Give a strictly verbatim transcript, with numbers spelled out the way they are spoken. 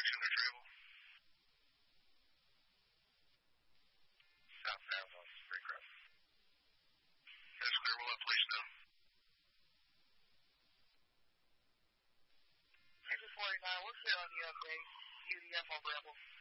direction to travel? Southbound on Springcraft. That's clear. We'll let police know. Engine forty-nine, what's your on the update? U D F on Bravo.